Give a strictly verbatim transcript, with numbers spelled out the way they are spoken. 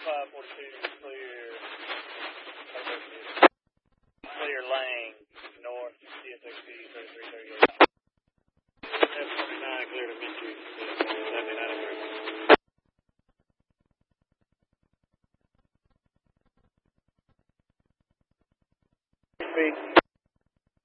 five forty-two, clear, clear lane, north, C S X P thirty-three thirty-eight. seven forty-nine, clear to Minchu, seventy-nine approved. Speed.